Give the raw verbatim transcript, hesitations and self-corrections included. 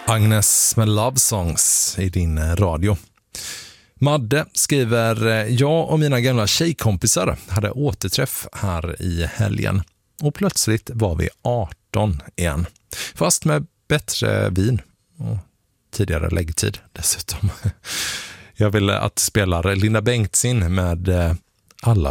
Agnes med Love Songs i din radio. Madde skriver: jag och mina gamla tjejkompisar hade återträff här i helgen. Och plötsligt var vi arton igen. Fast med bättre vin och tidigare läggtid dessutom. Jag ville att spelare Linda Bengtzing med Alla